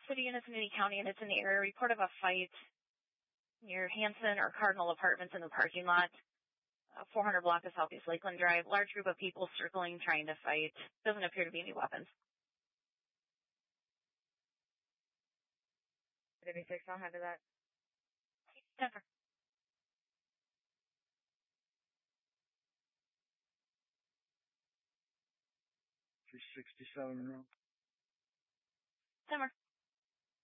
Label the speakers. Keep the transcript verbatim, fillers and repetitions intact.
Speaker 1: City units in Union County, and it's in the area. Report of a fight near Hanson or Cardinal Apartments in the parking lot. Uh, four hundred block of Southeast Lakeland Drive. Large group of people circling, trying to fight. Doesn't appear to be any weapons.
Speaker 2: W six, I'll handle that.
Speaker 1: Denver.
Speaker 3: three sixty-seven Monroe.
Speaker 1: Denver.